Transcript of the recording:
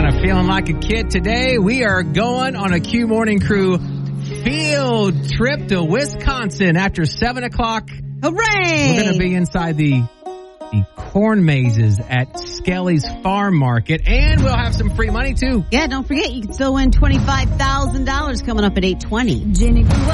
of feeling like a kid today. We are going on a Q Morning Crew field trip to Wisconsin after 7 o'clock. Hooray! We're going to be inside the corn mazes at Skelly's Farm Market, and we'll have some free money too. Yeah, don't forget, you can still win $25,000 coming up at 8:20.